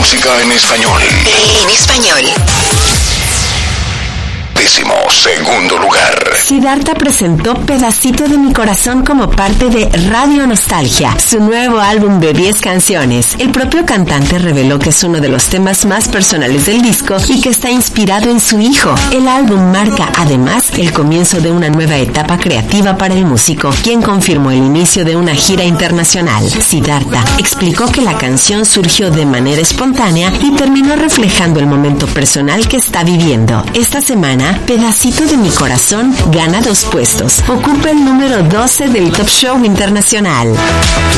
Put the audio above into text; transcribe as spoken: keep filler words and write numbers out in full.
música en español. En español. Décimo segundo lugar. Siddhartha presentó Pedacito de mi corazón como parte de Radio Nostalgia, su nuevo álbum de diez canciones. El propio cantante reveló que es uno de los temas más personales del disco y que está inspirado en su hijo. El álbum marca, además, el comienzo de una nueva etapa creativa para el músico, quien confirmó el inicio de una gira internacional. Siddhartha explicó que la canción surgió de manera espontánea y terminó reflejando el momento personal que está viviendo. Esta semana, Pedacito de mi corazón gana dos puestos. Ocupa el número doce del Top Show Internacional.